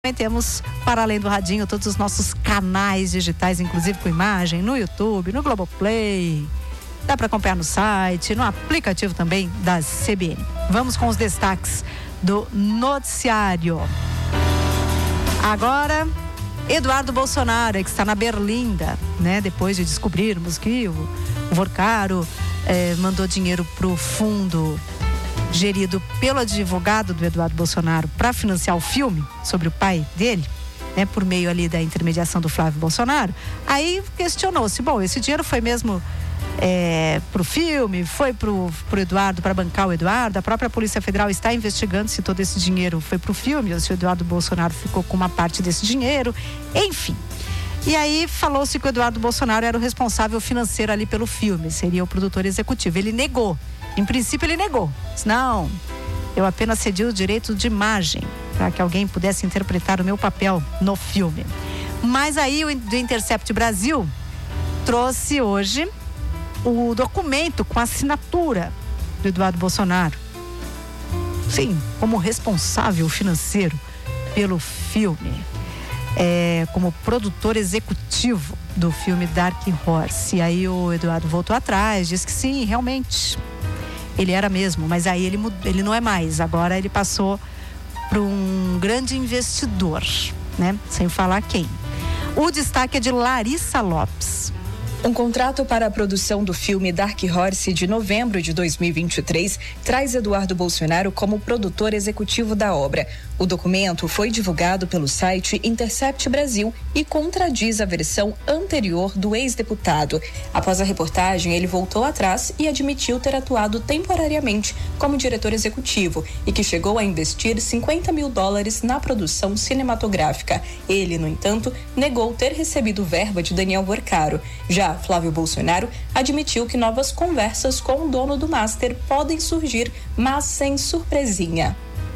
Também temos, para além do radinho, todos os nossos canais digitais, inclusive com imagem, no YouTube, no Globoplay. Dá para acompanhar no site, no aplicativo também da CBN. Vamos com os destaques do noticiário. Agora, Eduardo Bolsonaro, que está na Berlinda, né? Depois de descobrirmos que o Vorcaro mandou dinheiro para o fundo gerido pelo advogado do Eduardo Bolsonaro para financiar o filme sobre o pai dele, né, por meio ali da intermediação do Flávio Bolsonaro. Aí questionou-se, bom, esse dinheiro foi mesmo pro filme, foi pro Eduardo, para bancar o Eduardo. A própria Polícia Federal está investigando se todo esse dinheiro foi pro filme ou se o Eduardo Bolsonaro ficou com uma parte desse dinheiro, enfim. E aí falou-se que o Eduardo Bolsonaro era o responsável financeiro ali pelo filme, seria o produtor executivo. Ele negou. Em princípio ele negou. Disse, não, eu apenas cedi o direito de imagem para que alguém pudesse interpretar o meu papel no filme. Mas aí o do Intercept Brasil trouxe hoje o documento com a assinatura do Eduardo Bolsonaro. Sim, como responsável financeiro pelo filme. Como produtor executivo do filme Dark Horse. E aí o Eduardo voltou atrás, disse que sim, realmente ele era mesmo, mas aí ele não é mais. Agora ele passou para um grande investidor, né? Sem falar quem. O destaque é de Larissa Lopes. Um contrato para a produção do filme Dark Horse de novembro de 2023 traz Eduardo Bolsonaro como produtor executivo da obra. O documento foi divulgado pelo site Intercept Brasil e contradiz a versão anterior do ex-deputado. Após a reportagem, ele voltou atrás e admitiu ter atuado temporariamente como diretor executivo e que chegou a investir $50 mil na produção cinematográfica. Ele, no entanto, negou ter recebido verba de Daniel Vorcaro. Já Flávio Bolsonaro admitiu que novas conversas com o dono do Master podem surgir, mas sem surpresinha.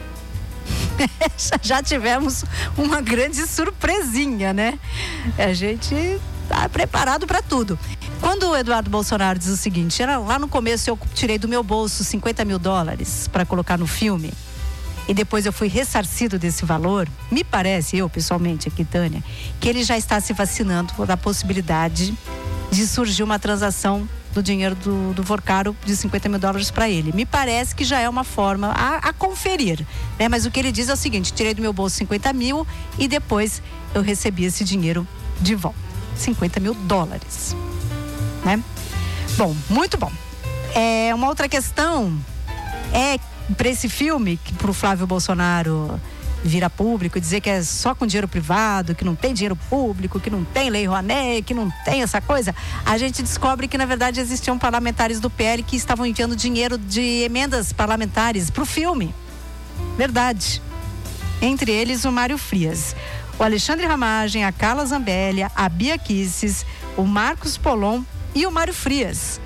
Já tivemos uma grande surpresinha, né? A gente tá preparado para tudo. Quando o Eduardo Bolsonaro diz o seguinte, lá no começo eu tirei do meu bolso $50 mil para colocar no filme e depois eu fui ressarcido desse valor, me parece, eu pessoalmente aqui, Tânia, que ele já está se vacinando da possibilidade de surgir uma transação do dinheiro do Vorcaro de $50 mil para ele. Me parece que já é uma forma a conferir, né? Mas o que ele diz é o seguinte, tirei do meu bolso $50 mil e depois eu recebi esse dinheiro de volta. $50 mil, né? Bom, muito bom. Uma outra questão para esse filme, que para o Flávio Bolsonaro virar público, dizer que é só com dinheiro privado, que não tem dinheiro público, que não tem lei Rouanet, que não tem essa coisa, a gente descobre que na verdade existiam parlamentares do PL que estavam enviando dinheiro de emendas parlamentares para o filme. Verdade. Entre eles o Mário Frias, o Alexandre Ramagem, a Carla Zambelli, a Bia Kisses, o Marcos Polon e o Mário Frias.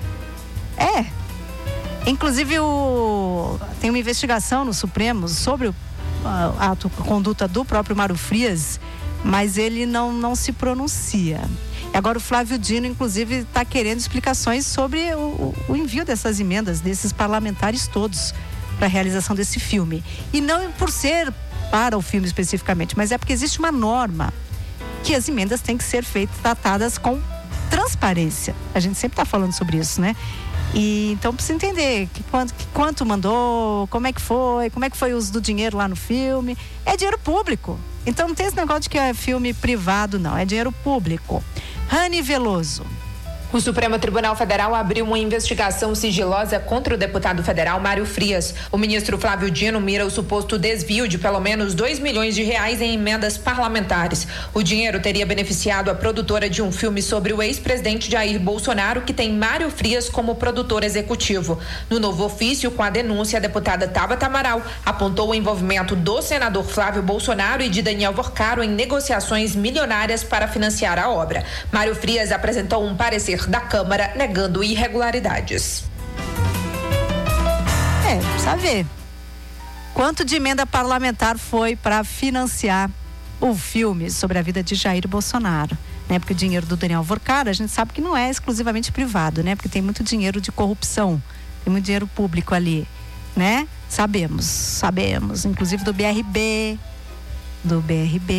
Inclusive tem uma investigação no Supremo sobre a conduta do próprio Mário Frias, mas ele não se pronuncia. E agora o Flávio Dino, inclusive, está querendo explicações sobre o envio dessas emendas, desses parlamentares todos, para a realização desse filme. E não por ser para o filme especificamente, mas é porque existe uma norma que as emendas têm que ser tratadas com transparência. A gente sempre está falando sobre isso, né? E então precisa entender quanto mandou, como é que foi o uso do dinheiro lá no filme. É dinheiro público. Então não tem esse negócio de que é filme privado, não. É dinheiro público. Rani Veloso. O Supremo Tribunal Federal abriu uma investigação sigilosa contra o deputado federal Mário Frias. O ministro Flávio Dino mira o suposto desvio de pelo menos R$2 milhões em emendas parlamentares. O dinheiro teria beneficiado a produtora de um filme sobre o ex-presidente Jair Bolsonaro, que tem Mário Frias como produtor executivo. No novo ofício com a denúncia, a deputada Tabata Amaral apontou o envolvimento do senador Flávio Bolsonaro e de Daniel Vorcaro em negociações milionárias para financiar a obra. Mário Frias apresentou um parecer da Câmara negando irregularidades. Precisa ver quanto de emenda parlamentar foi para financiar o filme sobre a vida de Jair Bolsonaro, né? Porque o dinheiro do Daniel Vorcaro, a gente sabe que não é exclusivamente privado, né? Porque tem muito dinheiro de corrupção, tem muito dinheiro público ali, né? Sabemos, inclusive do BRB, do BRB